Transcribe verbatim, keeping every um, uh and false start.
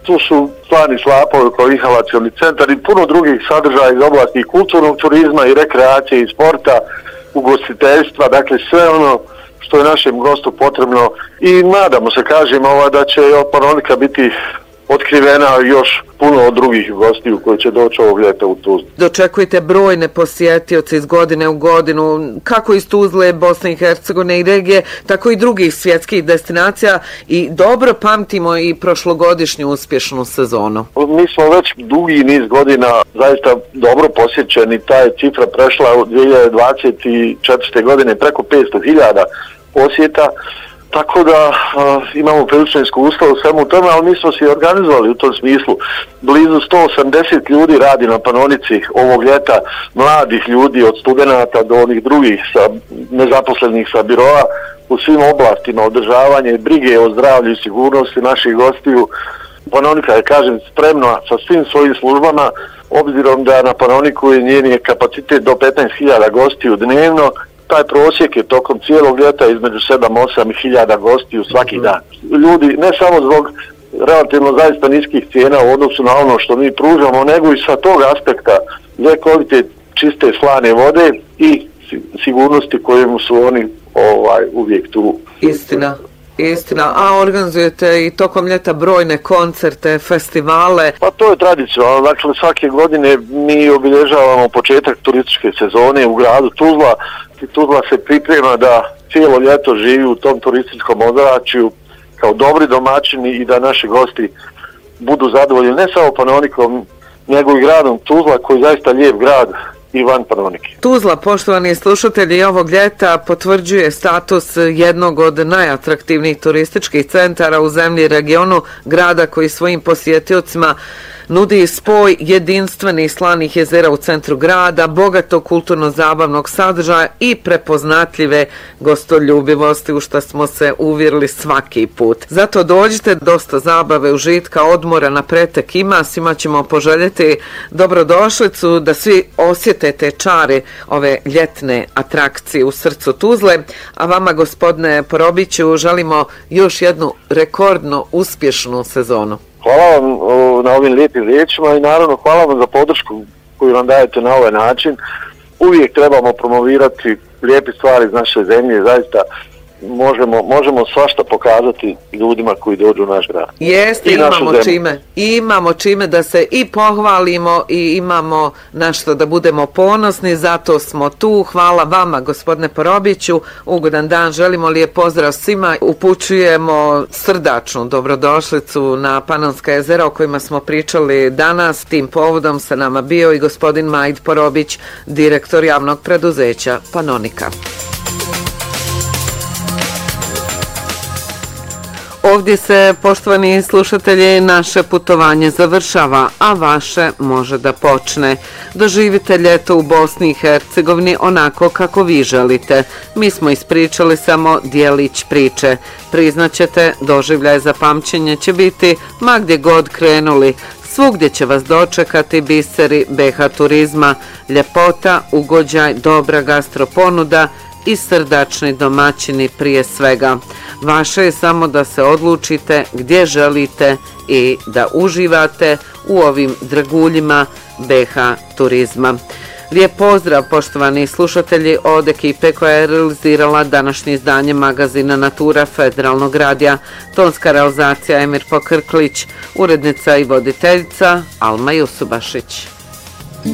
Tu su Slani slapovi kao inhalacioni centar i puno drugih sadržaja iz oblasti kulturnog turizma i rekreacije i sporta, ugostiteljstva, dakle sve ono što je našem gostu potrebno i nadamo se, kažem, ova, da će Panonika biti otkrivena još puno od drugih gostiju koji će doći ovog ljeta u Tuzlu. Dočekujete brojne posjetioce iz godine u godinu, kako iz Tuzle, Bosne i Hercegovine i regije, tako i drugih svjetskih destinacija i dobro pamtimo i prošlogodišnju uspješnu sezonu. Mi smo već dugi niz godina zaista dobro posjećeni, ta je cifra prešla u dvije hiljade dvadeset četvrte. godine preko petsto hiljada posjeta. Tako da uh, imamo prilično iskustva u svemu tome, ali mi smo se organizovali u tom smislu. Blizu sto osamdeset ljudi radi na Panonici ovog ljeta, mladih ljudi od studenata do onih drugih sa, nezaposlenih sa biroa u svim oblastima održavanja i brige o zdravlju i sigurnosti naših gostiju. Panonika je, kažem, spremna sa svim svojim službama, obzirom da na Panoniku je njen je kapacitet do petnaest hiljada gostiju dnevno. Taj prosjek je tokom cijelog ljeta između sedam do osam hiljada gostiju svaki dan. Ljudi, ne samo zbog relativno zaista niskih cijena u odnosu na ono što mi pružamo, nego i sa tog aspekta ljekovite čiste slane vode i sigurnosti kojemu su oni ovaj, uvijek tu. Istina. Istina, a organizujete i tokom ljeta brojne koncerte, festivale? Pa to je tradicionalno, dakle svake godine mi obilježavamo početak turističke sezone u gradu Tuzla i Tuzla se priprema da cijelo ljeto živi u tom turističkom ozračju kao dobri domaćini i da naši gosti budu zadovoljni ne samo Panonikom, nego i gradom Tuzla koji je zaista lijep grad i van Panonike. Tuzla, poštovani slušatelji, ovog ljeta potvrđuje status jednog od najatraktivnijih turističkih centara u zemlji i regionu, grada koji svojim posjetiocima nudi spoj jedinstvenih slanih jezera u centru grada, bogatog kulturno-zabavnog sadržaja i prepoznatljive gostoljubivosti u što smo se uvjerili svaki put. Zato dođite, dosta zabave, užitka, odmora na pretek ima, svima ćemo poželjeti dobrodošlicu, da svi osjete te čare ove ljetne atrakcije u srcu Tuzle, a vama, gospodine Porobiću, želimo još jednu rekordno uspješnu sezonu. Hvala vam na ovim lijepim riječima i naravno hvala vam za podršku koju nam dajete na ovaj način. Uvijek trebamo promovirati lijepe stvari iz naše zemlje, zaista možemo, možemo svašta pokazati ljudima koji dođu u naš grad. Jeste, imamo čime. Imamo čime da se i pohvalimo i imamo nešto da budemo ponosni, zato smo tu. Hvala vama, gospodine Porobiću, ugodan dan, želimo lijep pozdrav svima, upućujemo srdačnu dobrodošlicu na Panonska jezera o kojima smo pričali danas. Tim povodom sa nama bio i gospodin Majd Porobić, direktor javnog preduzeća Panonika. Ovdje se, poštovani slušatelji, naše putovanje završava, a vaše može da počne. Doživite ljeto u Bosni i Hercegovini onako kako vi želite. Mi smo ispričali samo dijelić priče. Priznaćete, doživljaj za pamćenje će biti ma gdje god krenuli. Svugdje će vas dočekati biseri be ha turizma, ljepota, ugođaj, dobra gastroponuda i srdačni domaćini prije svega. Vaše je samo da se odlučite gdje želite i da uživate u ovim draguljima be ha turizma. Lijep pozdrav, poštovani slušatelji, od ekipe koja je realizirala današnje izdanje magazina Natura Federalnog radija. Tonska realizacija Emir Pokrklić, urednica i voditeljica Alma Jusubašić.